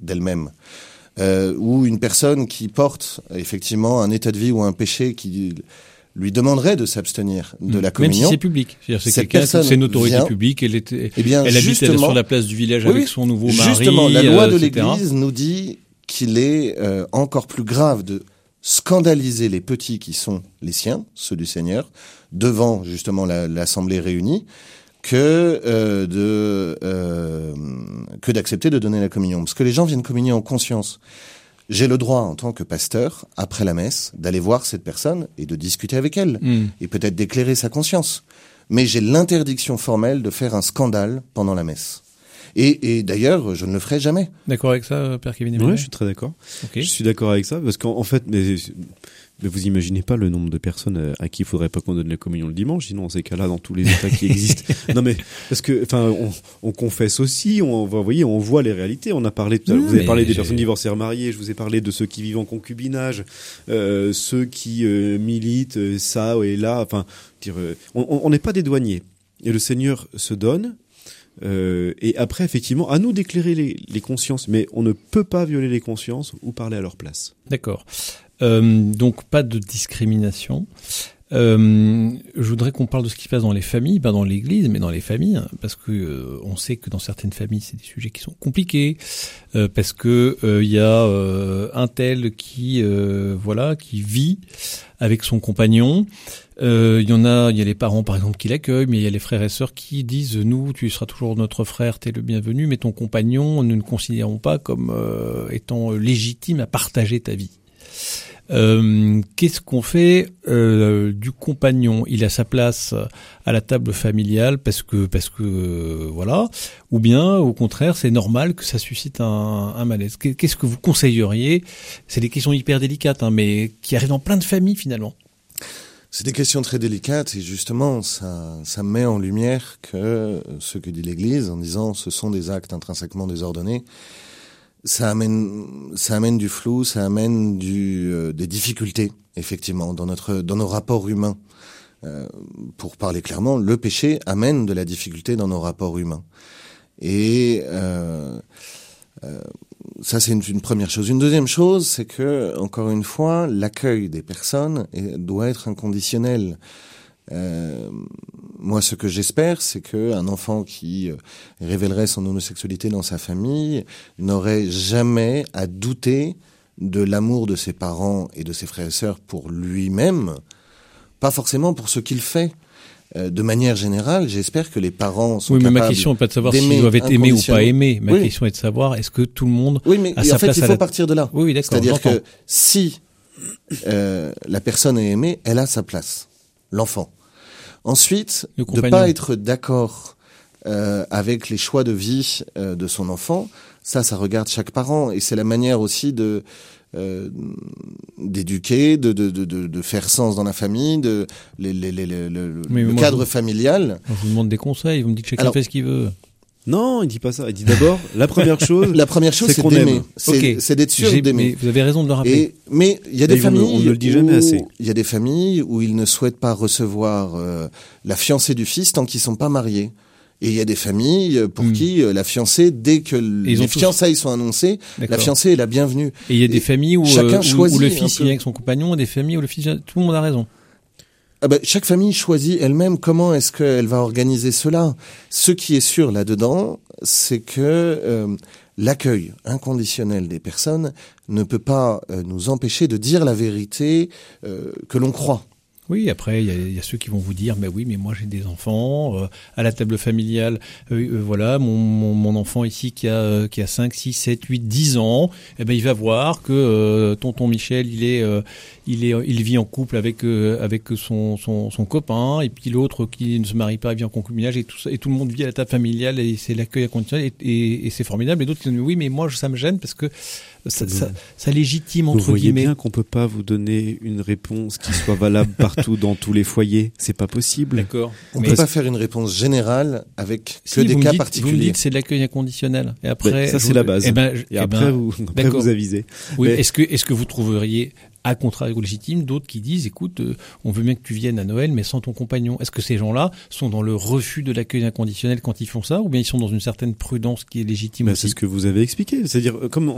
d'elle-même. Ou une personne qui porte effectivement un état de vie ou un péché qui lui demanderait de s'abstenir de la communion. Même si c'est public. C'est-à-dire c'est cette quelqu'un, personne c'est une autorité vient, publique, elle habite justement, sur la place du village avec son nouveau mari. Justement, la loi de etc. l'Église nous dit qu'il est encore plus grave de scandaliser les petits qui sont les siens, ceux du Seigneur, devant justement l'assemblée réunie, que d'accepter de donner la communion. Parce que les gens viennent communier en conscience. J'ai le droit, en tant que pasteur, après la messe, d'aller voir cette personne et de discuter avec elle, et peut-être d'éclairer sa conscience. Mais j'ai l'interdiction formelle de faire un scandale pendant la messe. Et d'ailleurs, je ne le ferai jamais. D'accord avec ça, Père Kevin? Oui, je suis très d'accord. Okay. Je suis d'accord avec ça, parce qu'en fait, mais vous imaginez pas le nombre de personnes à qui il faudrait pas qu'on donne la communion le dimanche, sinon dans ces cas-là, dans tous les états qui existent. Non mais parce que, enfin, on confesse aussi, on voit les réalités. On a parlé tout à l'heure, vous avez parlé des personnes divorcées remariées, je vous ai parlé de ceux qui vivent en concubinage, ceux qui militent ça et là. Enfin, on n'est pas des douaniers. Et le Seigneur se donne. Et après, effectivement, à nous d'éclairer les consciences, mais on ne peut pas violer les consciences ou parler à leur place. D'accord. Donc pas de discrimination. Je voudrais qu'on parle de ce qui se passe dans les familles, pas dans l'Église, mais dans les familles, parce que on sait que dans certaines familles, c'est des sujets qui sont compliqués, parce que il y a un tel qui vit avec son compagnon. Il y a les parents par exemple qui l'accueillent, mais il y a les frères et sœurs qui disent nous, tu seras toujours notre frère, t'es le bienvenu, mais ton compagnon, nous ne considérons pas comme étant légitime à partager ta vie. Qu'est-ce qu'on fait du compagnon? Il a sa place à la table familiale parce que voilà, ou bien au contraire c'est normal que ça suscite un malaise. Qu'est-ce que vous conseilleriez? C'est des questions hyper délicates, mais qui arrivent dans plein de familles finalement. C'est des questions très délicates et justement ça met en lumière que ce que dit l'Église en disant ce sont des actes intrinsèquement désordonnés. Ça amène du flou, ça amène des difficultés, effectivement, dans nos rapports humains. Pour parler clairement, le péché amène de la difficulté dans nos rapports humains. Et ça, c'est une première chose. Une deuxième chose, c'est que, encore une fois, l'accueil des personnes doit être inconditionnel. Moi, ce que j'espère, c'est qu'un enfant qui révélerait son homosexualité dans sa famille n'aurait jamais à douter de l'amour de ses parents et de ses frères et sœurs pour lui-même, pas forcément pour ce qu'il fait. De manière générale, j'espère que les parents sont capables. Oui, mais ma question n'est pas de savoir s'ils doivent être aimés ou pas aimés. Ma question est de savoir est-ce que tout le monde a sa place. Il faut partir de là. Oui, d'accord. C'est-à-dire que si la personne est aimée, elle a sa place. L'enfant. Ensuite, de pas être d'accord avec les choix de vie de son enfant, ça regarde chaque parent et c'est la manière aussi d'éduquer, de faire sens dans la famille, le cadre familial. Je vous demande des conseils, vous me dites que chacun fait ce qu'il veut. Non, il dit pas ça. Il dit d'abord, la première chose, c'est d'aimer. C'est d'être sûr d'aimer. Vous avez raison de le rappeler. Mais il y a des familles, on ne le dit jamais assez. Il y a des familles où ils ne souhaitent pas recevoir la fiancée du fils tant qu'ils sont pas mariés. Et il y a des familles pour qui la fiancée, dès que les fiançailles sont annoncées, la fiancée est la bienvenue. Et il y a des familles où le fils vient avec son compagnon, et des familles où le fils vient... Tout le monde a raison. Chaque famille choisit elle-même comment est-ce qu'elle va organiser cela. Ce qui est sûr là-dedans, c'est que l'accueil inconditionnel des personnes ne peut pas nous empêcher de dire la vérité que l'on croit. Oui, après, il y a ceux qui vont vous dire, mais oui, mais moi j'ai des enfants, à la table familiale, voilà, mon enfant ici qui a 5, 6, 7, 8, 10 ans, il va voir que tonton Michel, il vit en couple avec son copain, et puis l'autre qui ne se marie pas vit en concubinage, et tout le monde vit à la table familiale, et c'est l'accueil inconditionnel, et c'est formidable. Et d'autres qui disent, oui, mais moi ça me gêne parce que ça légitime, entre guillemets. Vous voyez bien qu'on peut pas vous donner une réponse qui soit valable partout dans tous les foyers. C'est pas possible. D'accord. On peut pas faire une réponse générale avec que des cas particuliers. Vous me dites c'est de l'accueil inconditionnel. Et après, ça c'est la base. Après vous avisez. Oui. Est-ce que vous trouveriez à contrario légitime d'autres qui disent écoute, on veut bien que tu viennes à Noël mais sans ton compagnon? Est-ce que ces gens-là sont dans le refus de l'accueil inconditionnel quand ils font ça, ou bien ils sont dans une certaine prudence qui est légitime aussi? C'est ce que vous avez expliqué. C'est-à-dire comme